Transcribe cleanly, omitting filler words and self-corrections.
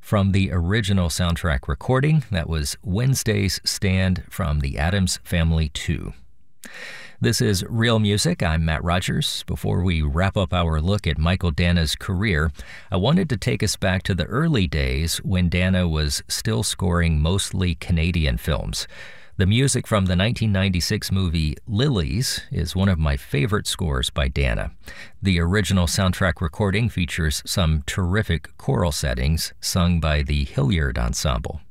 From the original soundtrack recording, that was Wednesday's Stand from the Addams Family 2. This is Real Music. I'm Matt Rogers. Before we wrap up our look at Michael Danna's career, I wanted to take us back to the early days when Danna was still scoring mostly Canadian films. The music from the 1996 movie Lilies is one of my favorite scores by Danna. The original soundtrack recording features some terrific choral settings sung by the Hilliard Ensemble.